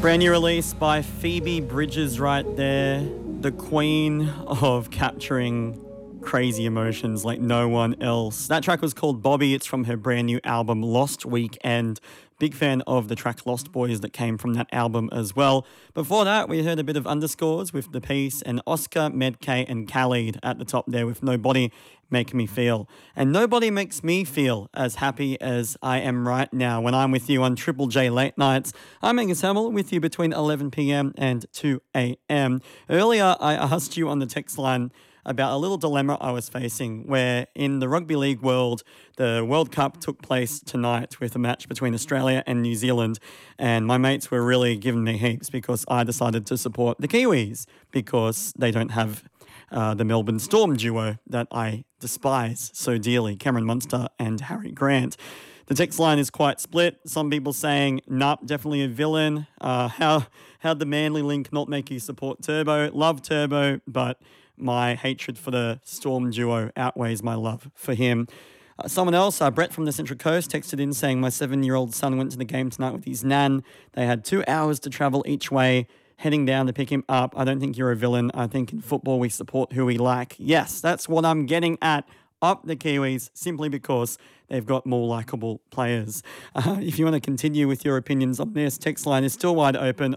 Brand new release by Phoebe Bridgers right there. The queen of capturing crazy emotions like no one else. That track was called Bobby. It's from her brand new album Lost Weekend. Big fan of the track Lost Boys that came from that album as well. Before that, we heard a bit of Underscores with The Peace and Oscar, Medkay and Khalid at the top there with Nobody Make Me Feel. And nobody makes me feel as happy as I am right now when I'm with you on Triple J Late Nights. I'm Angus Hamill with you between 11 p.m. and 2 a.m. Earlier, I asked you on the text line about a little dilemma I was facing where in the rugby league world, the World Cup took place tonight with a match between Australia and New Zealand, and my mates were really giving me heaps because I decided to support the Kiwis because they don't have the Melbourne Storm duo that I despise so dearly, Cameron Munster and Harry Grant. The text line is quite split. Some people saying, nah, definitely a villain. How'd the Manly link not make you support Turbo? Love Turbo, but my hatred for the Storm duo outweighs my love for him. Someone else, Brett from the Central Coast, texted in saying, my 7-year-old son went to the game tonight with his nan. They had 2 hours to travel each way, heading down to pick him up. I don't think you're a villain. I think in football we support who we like. Yes, that's what I'm getting at. Up the Kiwis, simply because they've got more likeable players. If you want to continue with your opinions on this, text line is still wide open,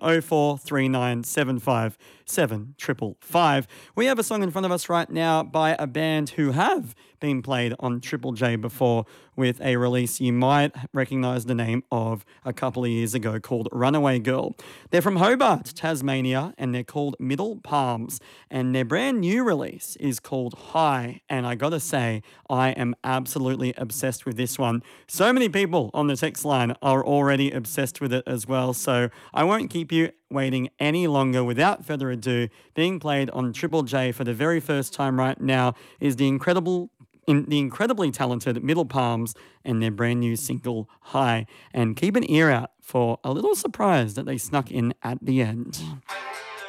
043975 7555. We have a song in front of us right now by a band who have been played on Triple J before with a release you might recognise the name of a couple of years ago called Runaway Girl. They're from Hobart, Tasmania, and they're called Middle Palms, and their brand new release is called High, and I gotta say, I am absolutely obsessed with this one. So many people on the text line are already obsessed with it as well, so I won't keep you waiting any longer. Without further ado, being played on Triple J for the very first time right now is the incredibly talented Middle Palms and their brand new single High. And keep an ear out for a little surprise that they snuck in at the end.